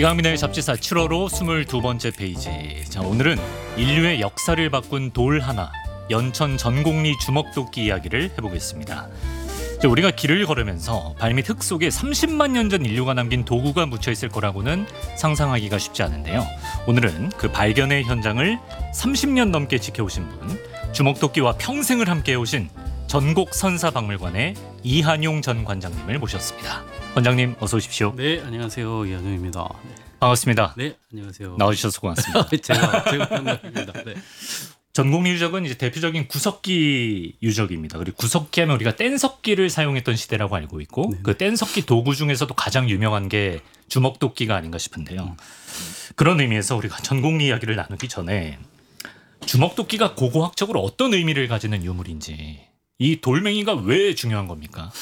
이강민의 잡지사 7월호 22번째 페이지. 자, 오늘은 인류의 역사를 바꾼 돌 하나, 연천 전곡리 주먹도끼 이야기를 해보겠습니다. 자, 우리가 길을 걸으면서 발밑 흙 속에 30만 년 전 인류가 남긴 도구가 묻혀있을 거라고는 상상하기가 쉽지 않은데요. 오늘은 그 발견의 현장을 30년 넘게 지켜오신 분, 주먹도끼와 평생을 함께 해오신 전곡선사박물관의 이한용 전 관장님을 모셨습니다. 관장님 어서 오십시오. 네, 안녕하세요. 이한용입니다. 네. 반갑습니다. 네, 안녕하세요. 나와주셔서 고맙습니다. 제가 반갑습니다. 네. 전곡리 유적은 이제 대표적인 구석기 유적입니다. 그리고 구석기 하면 우리가 뗀석기를 사용했던 시대라고 알고 있고, 네네. 그 뗀석기 도구 중에서도 가장 유명한 게 주먹도끼가 아닌가 싶은데요. 그런 의미에서 우리가 전곡리 이야기를 나누기 전에 주먹도끼가 고고학적으로 어떤 의미를 가지는 유물인지, 이 돌멩이가 왜 중요한 겁니까?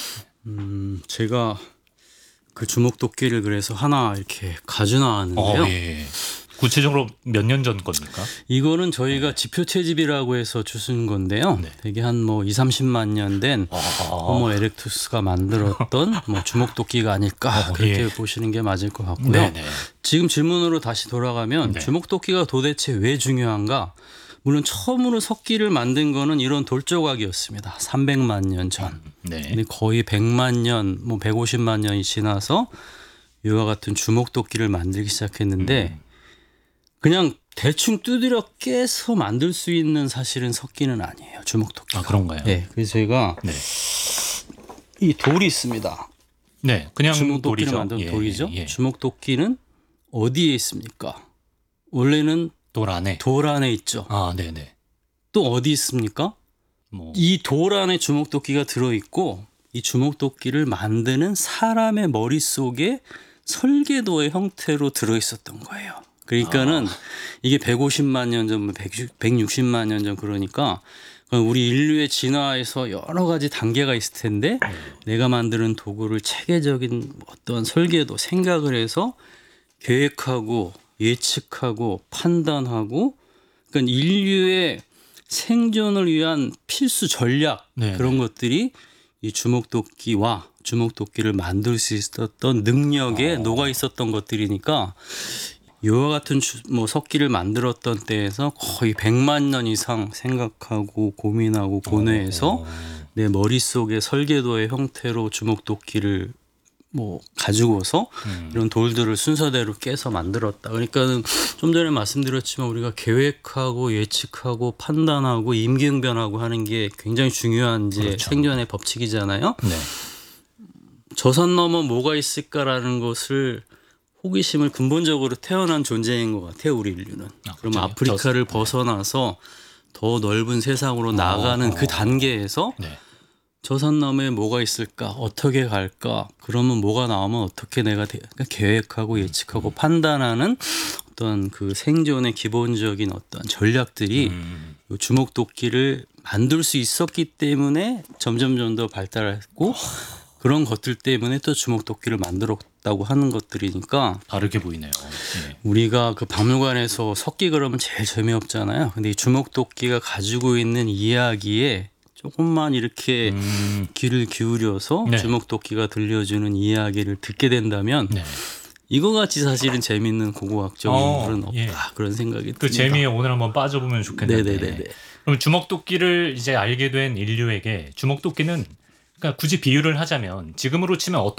제가 그 주먹도끼를 그래서 하나 이렇게 가져나왔는데요. 예. 구체적으로 몇 년 전 겁니까? 이거는 저희가 지표 채집이라고 해서 주신 건데요. 네. 되게 한 뭐 2-30만 년 된 호모 에렉투스가 만들었던 뭐 주먹도끼가 아닐까 그렇게 예. 보시는 게 맞을 것 같고요. 네네. 지금 질문으로 다시 돌아가면 네. 주먹도끼가 도대체 왜 중요한가? 물론 처음으로 석기를 만든 거는 이런 돌조각이었습니다. 300만 년 전. 네. 근데 거의 100만 년, 뭐 150만 년이 지나서 이와 같은 주먹도끼를 만들기 시작했는데 그냥 대충 두드려 깨서 만들 수 있는 사실은 석기는 아니에요. 주먹도끼. 아, 그런가요? 네. 그래서 저희가 네. 이 돌이 있습니다. 네, 그냥 주먹도끼를 돌이죠. 만든 예, 돌이죠. 예. 주먹도끼는 어디에 있습니까? 원래는 돌 안에. 돌 안에 있죠. 아, 네네. 또 어디 있습니까? 뭐. 이 돌 안에 주먹도끼가 들어있고 이 주먹도끼를 만드는 사람의 머릿속에 설계도의 형태로 들어있었던 거예요. 그러니까는 이게 150만 년 전, 160만 년 전 그러니까 우리 인류의 진화에서 여러 가지 단계가 있을 텐데 내가 만드는 도구를 체계적인 어떤 설계도, 생각을 해서 계획하고 예측하고 판단하고 그러니까 인류의 생존을 위한 필수 전략 네네. 그런 것들이 이 주먹도끼와 주먹도끼를 만들 수 있었던 능력에 녹아 있었던 것들이니까 이와 같은 뭐 석기를 만들었던 때에서 거의 100만 년 이상 생각하고 고민하고 고뇌해서 내 머릿속의 설계도의 형태로 주먹도끼를 뭐 가지고서 이런 돌들을 순서대로 깨서 만들었다. 그러니까는 좀 전에 말씀드렸지만 우리가 계획하고 예측하고 판단하고 임기응변하고 하는 게 굉장히 중요한 이제 그렇죠. 생존의 법칙이잖아요. 네. 저 선 넘어 뭐가 있을까라는 것을 호기심을 근본적으로 태어난 존재인 것 같아요. 우리 인류는. 그럼 갑자기요? 아프리카를 벗어나서 더 넓은 세상으로 나가는 그 단계에서 네. 저 산 너머에 뭐가 있을까? 어떻게 갈까? 그러면 뭐가 나오면 어떻게 내가 그러니까 계획하고 예측하고 판단하는 어떤 그 생존의 기본적인 어떤 전략들이 이 주먹도끼를 만들 수 있었기 때문에 점점 더 발달했고 그런 것들 때문에 또 주먹도끼를 만들었다고 하는 것들이니까 다르게 보이네요. 예. 우리가 그 박물관에서 석기 그러면 제일 재미없잖아요. 근데 이 주먹도끼가 가지고 있는 이야기에 조금만 이렇게 귀를 기울여서 네. 주먹도끼가 들려주는 이야기를 듣게 된다면 네. 이거 같이 사실은 재밌는 고고학적인 인물은 없다. 예. 그런 생각이 그 듭니다. 재미에 오늘 한번 빠져보면 좋겠는데. 네네네. 그럼 주먹도끼를 이제 알게 된 인류에게 주먹도끼는 그러니까 굳이 비유를 하자면 지금으로 치면 어떤